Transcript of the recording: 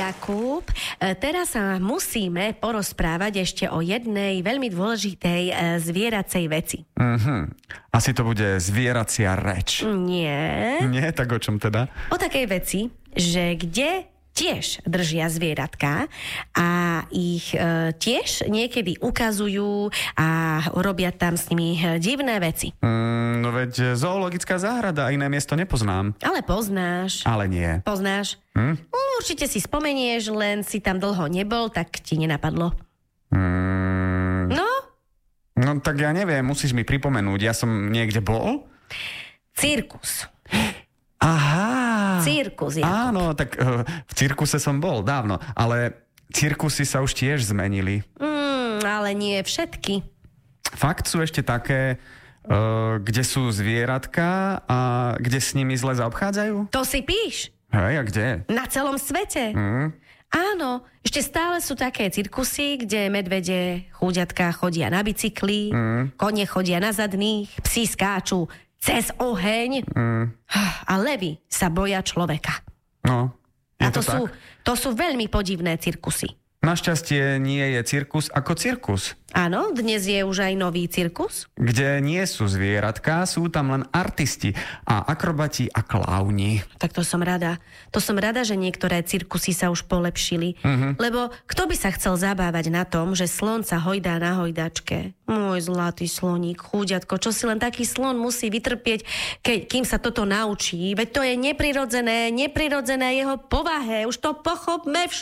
Jakub. Teraz sa musíme porozprávať ešte o jednej veľmi dôležitej zvieracej veci. Asi to bude zvieracia reč. Nie. Nie? Tak o čom teda? O takej veci, že kde tiež držia zvieratka a ich tiež niekedy ukazujú a robia tam s nimi divné veci. No veď zoologická záhrada, iné miesto nepoznám. Ale poznáš. Ale nie. Poznáš? Určite si spomenieš, len si tam dlho nebol, tak ti nenapadlo. No? No tak ja neviem, musíš mi pripomenúť. Ja som niekde bol? Cirkus. Aha. Cirkus, Jakub. Áno, tak v cirkuse som bol dávno, ale cirkusy sa už tiež zmenili. Ale nie všetky. Fakt sú ešte také, kde sú zvieratka a kde s nimi zle zaobchádzajú? To si píš. Hej, a kde? Na celom svete. Áno, ešte stále sú také cirkusy, kde medvede, chúďatka chodia na bicykli, kone chodia na zadných, psi skáču cez oheň a levy sa boja človeka. No, je A to tak? to sú veľmi podivné cirkusy. Našťastie nie je cirkus ako cirkus. Áno, dnes je už aj nový cirkus. Kde nie sú zvieratká, sú tam len artisti a akrobati a klauni. Tak to som rada. To som rada, že niektoré cirkusy sa už polepšili. Lebo kto by sa chcel zabávať na tom, že slon sa hojdá na hojdačke? Môj zlatý sloník, chúďatko, čo si len taký slon musí vytrpieť, kým sa toto naučí? Veď to je neprirodzené jeho povahe. Už to pochopme všetci.